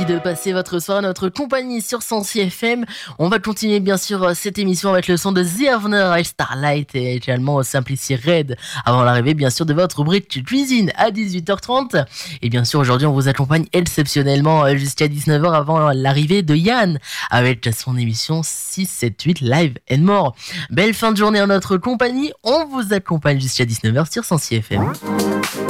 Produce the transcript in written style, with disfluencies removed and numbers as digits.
Merci de passer votre soirée à notre compagnie sur Sensi FM. On va continuer bien sûr cette émission avec le son de The Avener et Starlight et également Simplicity Red avant l'arrivée bien sûr de votre rubrique cuisine à 18h30. Et bien sûr aujourd'hui on vous accompagne exceptionnellement jusqu'à 19h avant l'arrivée de Yann avec son émission 678 Live and More. Belle fin de journée en notre compagnie. On vous accompagne jusqu'à 19h sur Sensi FM.